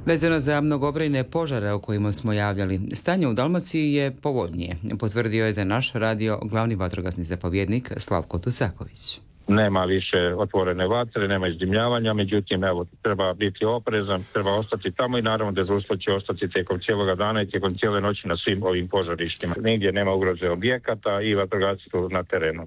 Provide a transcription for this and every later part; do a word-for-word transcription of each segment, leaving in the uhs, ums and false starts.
Vezano za mnogobrojne požare o kojima smo javljali, stanje u Dalmaciji je povoljnije, potvrdio je za naš radio glavni vatrogasni zapovjednik Slavko Tucaković. Nema više otvorene vatre, nema izdimljavanja, međutim, evo, treba biti oprezan, treba ostati tamo i naravno dežurstvo će ostati tijekom cijeloga dana i tijekom cijele noći na svim ovim požarištima. Nigdje nema ugroze objekata i vatrogasci su na terenu.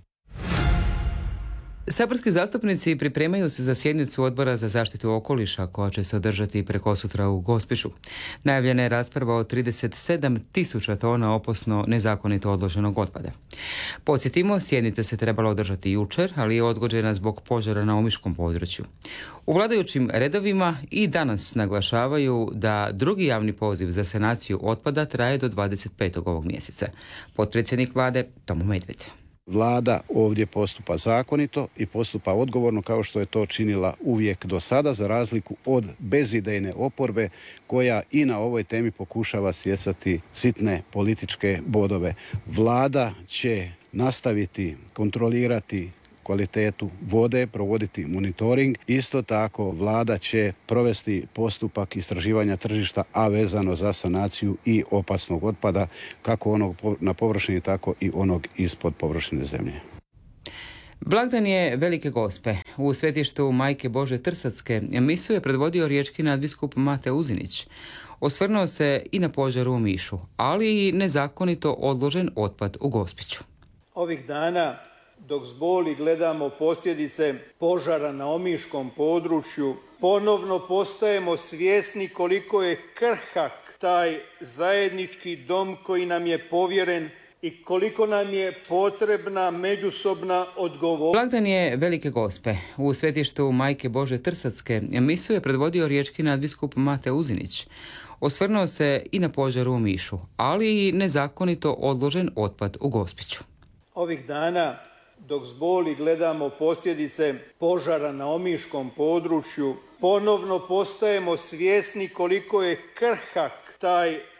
Saborski zastupnici pripremaju se za sjednicu Odbora za zaštitu okoliša koja će se održati prekosutra u Gospiću. Najavljena je rasprava o trideset sedam tisuća tona opasno nezakonito odloženog otpada. Podsjetimo, sjednica se trebala održati jučer, ali je odgođena zbog požara na omiškom području. U vladajućim redovima i danas naglašavaju da drugi javni poziv za sanaciju otpada traje do dvadeset petog ovog mjeseca. Potpredsjednik vlade Tomo Medved. Vlada ovdje postupa zakonito i postupa odgovorno kao što je to činila uvijek do sada, za razliku od bezidejne oporbe koja i na ovoj temi pokušava stjecati sitne političke bodove. Vlada će nastaviti kontrolirati kvalitetu vode, provoditi monitoring. Isto tako vlada će provesti postupak istraživanja tržišta, a vezano za sanaciju i opasnog otpada, kako onog na površini, tako i onog ispod površine zemlje. Blagdan je Velike Gospe. U svetištu Majke Bože Trsatske misu je predvodio riječki nadbiskup Mate Uzinić. Osvrnuo se i na požar u Omišu, ali i nezakonito odložen otpad u Gospiću. Ovih dana, dok s boli gledamo posljedice požara na omiškom području, ponovno postajemo svjesni koliko je krhak taj zajednički dom koji nam je povjeren i koliko nam je potrebna međusobna odgovornost. Blagdan je Velike Gospe. U svetištu Majke Bože Trsatske misu je predvodio riječki nadbiskup Mate Uzinić. Osvrnuo se i na požar u Omišu, ali i nezakonito odložen otpad u Gospiću. Ovih dana, dok s boli gledamo posljedice požara na omiškom području, ponovno postajemo svjesni koliko je krhak taj